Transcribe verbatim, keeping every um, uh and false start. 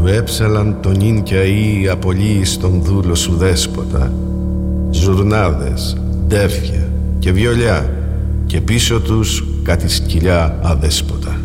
του έψαλαν τον ίν και αΐ απολύεις τον δούλο σου δέσποτα, ζουρνάδες, ντέφια και βιολιά και πίσω τους κάτι σκυλιά αδέσποτα.